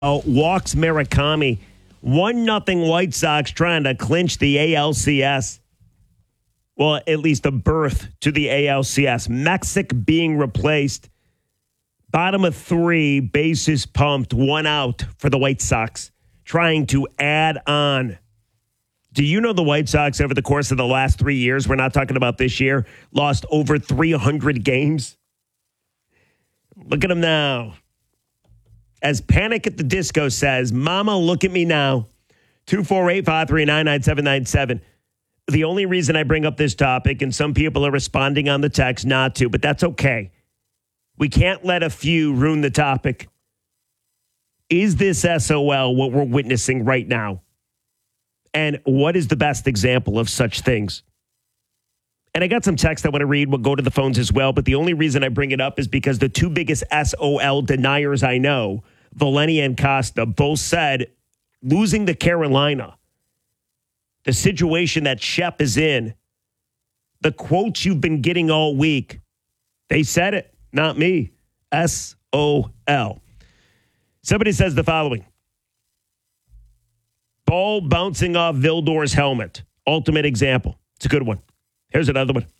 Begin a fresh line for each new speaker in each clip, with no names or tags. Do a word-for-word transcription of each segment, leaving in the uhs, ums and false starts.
walks Murakami. One nothing White Sox trying to clinch the A L C S. Well, at least a berth to the A L C S. Mexic being replaced. Bottom of three, bases pumped, one out for the White Sox, trying to add on. Do you know the White Sox over the course of the last three years, we're not talking about this year, lost over three hundred games? Look at them now. As Panic at the Disco says, Mama, look at me now. two four eight, five three nine, nine seven nine seven. The only reason I bring up this topic, and some people are responding on the text not to, but that's okay. We can't let a few ruin the topic. Is this S O L what we're witnessing right now? And what is the best example of such things? And I got some text I want to read. We'll go to the phones as well. But the only reason I bring it up is because the two biggest S O L deniers I know, Valeni and Costa, both said losing to Carolina, the situation that Shep is in, the quotes you've been getting all week, they said it, not me. S O L. Somebody says the following. Ball bouncing off Vildor's helmet. Ultimate example. It's a good one. Here's another one.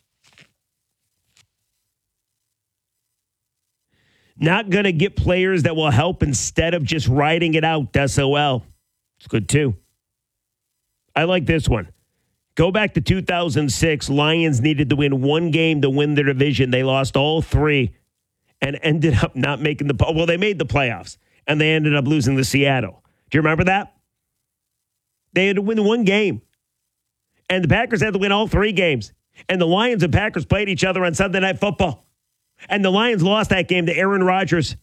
Not going to get players that will help instead of just riding it out. S O L. It's good too. I like this one. Go back to two thousand six. Lions needed to win one game to win their division. They lost all three and ended up not making the... Well, they made the playoffs, and they ended up losing to Seattle. Do you remember that? They had to win one game. And the Packers had to win all three games. And the Lions and Packers played each other on Sunday Night Football. And the Lions lost that game to Aaron Rodgers.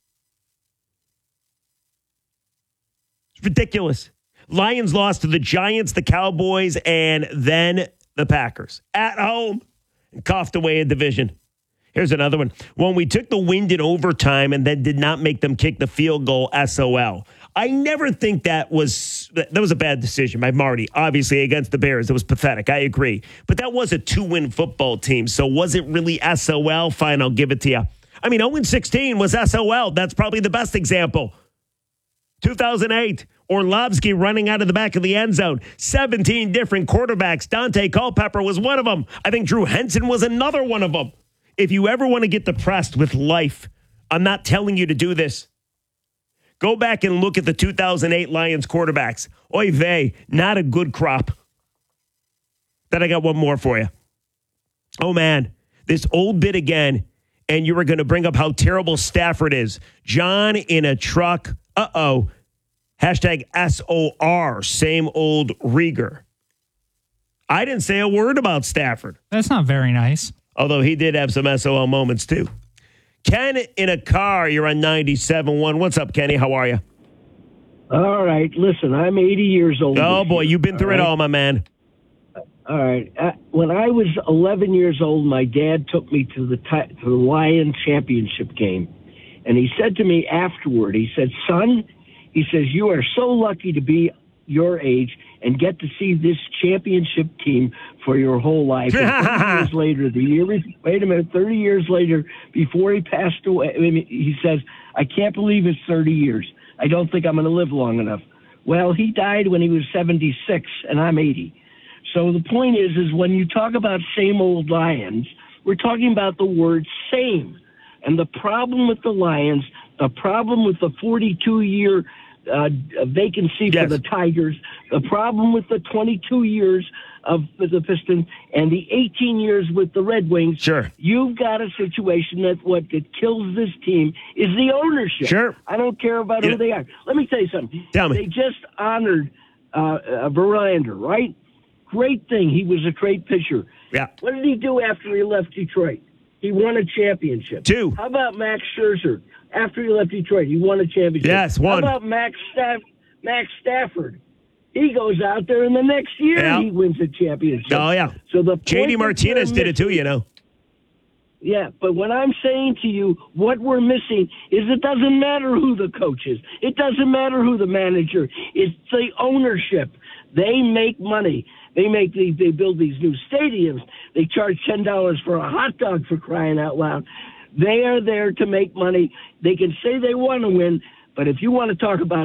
It's ridiculous. Lions lost to the Giants, the Cowboys, and then the Packers at home and coughed away a division. Here's another one. When we took the wind in overtime and then did not make them kick the field goal, S O L. I never think that was that was a bad decision by Marty. Obviously, against the Bears, it was pathetic. I agree. But that was a two-win football team, so was it really S O L? Fine, I'll give it to you. I mean, oh and sixteen was S O L. That's probably the best example. two thousand eight, Orlovsky running out of the back of the end zone. seventeen different quarterbacks. Dante Culpepper was one of them. I think Drew Henson was another one of them. If you ever want to get depressed with life, I'm not telling you to do this. Go back and look at the two thousand eight Lions quarterbacks. Oy vey, not a good crop. Then I got one more for you. Oh, man, this old bit again, and you were going to bring up how terrible Stafford is. John in a truck. Uh-oh. Hashtag S O R, same old Rieger. I didn't say a word about Stafford.
That's not very nice.
Although he did have some S O L moments, too. Ken in a car, you're on ninety-seven point one. What's up, Kenny? How are you?
All right. Listen, I'm eighty years old.
Oh, boy, you've been through all it right? all, my man.
All right. Uh, when I was eleven years old, my dad took me to the, t- to the Lion championship game. And he said to me afterward, he said, son, he says, you are so lucky to be your age and get to see this championship team for your whole life. And thirty years later, the year, wait a minute, thirty years later, before he passed away, I mean, he says, I can't believe it's thirty years. I don't think I'm going to live long enough. Well, he died when he was seventy-six, and I'm eighty. So the point is, is when you talk about same old Lions, we're talking about the word same. And the problem with the Lions, the problem with the forty-two-year Uh, vacancy
yes.
for the Tigers, the problem with the twenty-two years of the Pistons and the eighteen years with the Red Wings.
Sure.
You've got a situation that what that kills this team is the ownership.
Sure.
I don't care about
you
who
know,
they are. Let me tell you something.
Tell me.
They just honored uh, uh, Verlander, right? Great thing. He was a great pitcher.
Yeah.
What did he do after he left Detroit? He won a championship.
Two.
How about Max Scherzer? After he left Detroit, he won a championship.
Yes, one.
How about Max Staff- Max Stafford? He goes out there, and the next year
yeah.
he wins a championship.
Oh, yeah.
So the
J D Martinez did it too, you know.
Yeah, but what I'm saying to you, what we're missing is it doesn't matter who the coach is. It doesn't matter who the manager is. It's the ownership. They make money. They make the, they build these new stadiums. They charge ten dollars for a hot dog, for crying out loud. They are there to make money. They can say they want to win, But if you want to talk about